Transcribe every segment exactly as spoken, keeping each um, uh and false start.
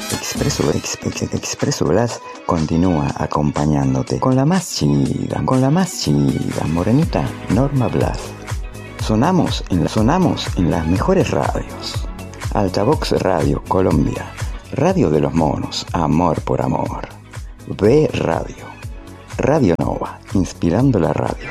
Expreso, ex, ex, Expreso Blas continúa acompañándote con la más chida, con la más chida, morenita Norma Blas. Sonamos en, la, sonamos en las mejores radios. Altavox Radio Colombia, Radio de los Monos, Amor por Amor. B Radio, Radio Nova, inspirando la radio.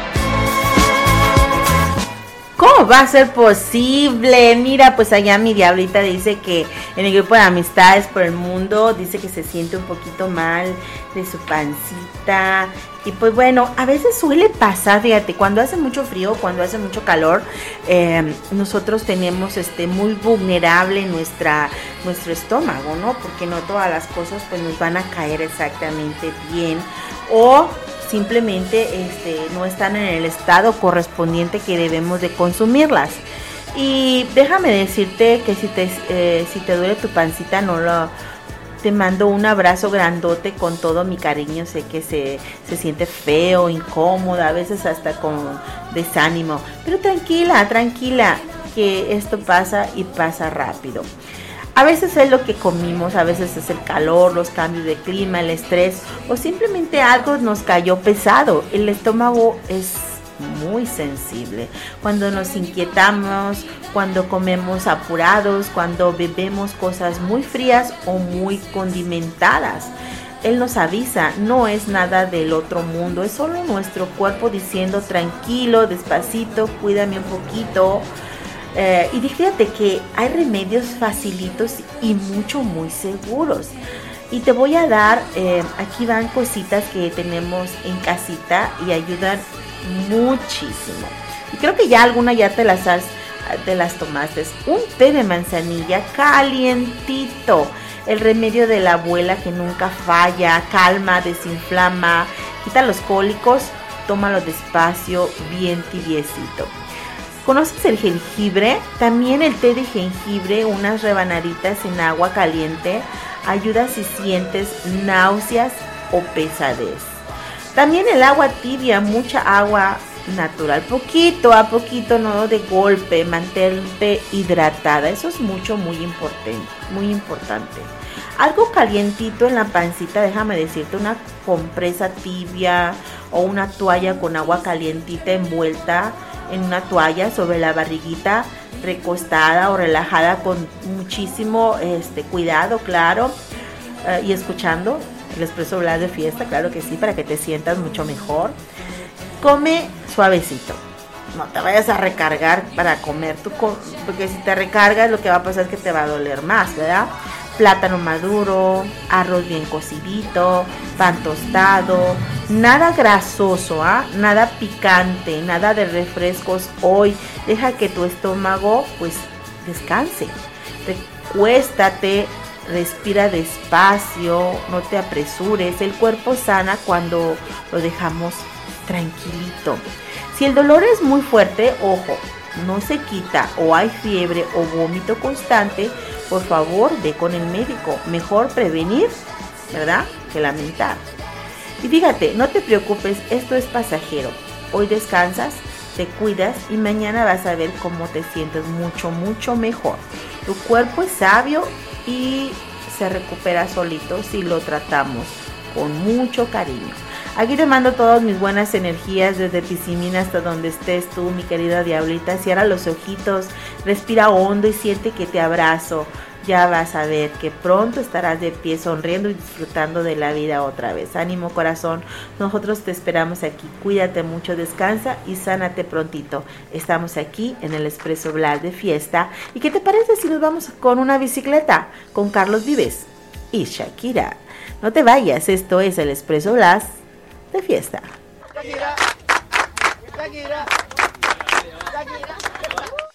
¿Cómo va a ser posible? Mira, pues allá mi diablita dice que en el grupo de amistades por el mundo dice que se siente un poquito mal de su pancita. Y pues bueno, a veces suele pasar, fíjate, cuando hace mucho frío, cuando hace mucho calor, eh, nosotros tenemos este muy vulnerable nuestra, nuestro estómago, ¿no? Porque no todas las cosas pues nos van a caer exactamente bien. O simplemente este, no están en el estado correspondiente que debemos de consumirlas. Y déjame decirte que si te, eh, si te duele tu pancita, no lo, te mando un abrazo grandote con todo mi cariño. Sé que se, se siente feo, incómoda, a veces hasta con desánimo, pero tranquila, tranquila, que esto pasa y pasa rápido. A veces es lo que comimos, a veces es el calor, los cambios de clima, el estrés o simplemente algo nos cayó pesado. El estómago es muy sensible. Cuando nos inquietamos, cuando comemos apurados, cuando bebemos cosas muy frías o muy condimentadas. Él nos avisa, no es nada del otro mundo, es solo nuestro cuerpo diciendo tranquilo, despacito, cuídame un poquito. Eh, y fíjate que hay remedios facilitos y mucho, muy seguros. Y te voy a dar, eh, aquí van cositas que tenemos en casita y ayudan muchísimo. Y creo que ya alguna ya te las has, te las tomaste. Un té de manzanilla calientito. El remedio de la abuela que nunca falla, calma, desinflama, quita los cólicos, tómalo despacio, bien tibiecito. ¿Conoces el jengibre? También el té de jengibre, unas rebanaditas en agua caliente, ayuda si sientes náuseas o pesadez. También el agua tibia, mucha agua natural, poquito a poquito, no de golpe, mantente hidratada. Eso es mucho, muy importante, muy importante. Algo calientito en la pancita, déjame decirte, una compresa tibia o una toalla con agua calientita envuelta en una toalla sobre la barriguita, recostada o relajada con muchísimo este, cuidado, claro, uh, y escuchando el Expreso Blas de Fiesta, claro que sí, para que te sientas mucho mejor. Come suavecito, no te vayas a recargar para comer, tu co- porque si te recargas lo que va a pasar es que te va a doler más, ¿verdad? Plátano maduro, arroz bien cocidito, pan tostado, nada grasoso, ¿ah? ¿eh? Nada picante, nada de refrescos hoy. Deja que tu estómago pues descanse. Recuéstate, respira despacio, no te apresures. El cuerpo sana cuando lo dejamos tranquilito. Si el dolor es muy fuerte, ojo, no se quita o hay fiebre o vómito constante, por favor, ve con el médico. Mejor prevenir, ¿verdad?, que lamentar. Y fíjate, no te preocupes, esto es pasajero. Hoy descansas, te cuidas y mañana vas a ver cómo te sientes mucho, mucho mejor. Tu cuerpo es sabio y se recupera solito si lo tratamos con mucho cariño. Aquí te mando todas mis buenas energías desde Tizimín hasta donde estés tú, mi querida diablita. Cierra los ojitos, respira hondo y siente que te abrazo. Ya vas a ver que pronto estarás de pie sonriendo y disfrutando de la vida otra vez. Ánimo, corazón, nosotros te esperamos aquí. Cuídate mucho, descansa y sánate prontito. Estamos aquí en el Expreso Blas de Fiesta. ¿Y qué te parece si nos vamos con una bicicleta con Carlos Vives y Shakira? No te vayas, esto es el Expreso Blas de Fiesta. Shakira, Shakira, Shakira.